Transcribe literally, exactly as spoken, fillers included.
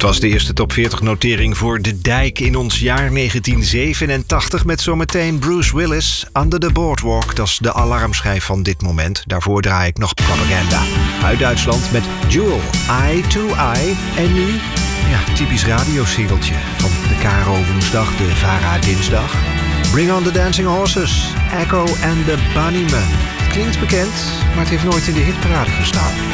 Het was de eerste top veertig notering voor De Dijk in ons jaar negentien zevenentachtig... met zometeen Bruce Willis, Under the Boardwalk. Dat is de alarmschijf van dit moment. Daarvoor draai ik nog Propaganda. Uit Duitsland met Jewel, Eye to Eye. En nu, ja, typisch radiosingeltje van de K R O woensdag, de VARA dinsdag. Bring on the Dancing Horses, Echo and the Bunnymen. Het klinkt bekend, maar het heeft nooit in de hitparade gestaan.